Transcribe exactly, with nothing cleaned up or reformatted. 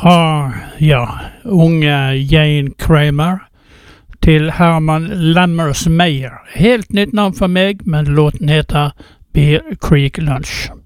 fra, ja, unge Jane Kramer til Herman Lemmers Meyer. Helt nytt navn for meg, men låten heter Bear Creek Lunch.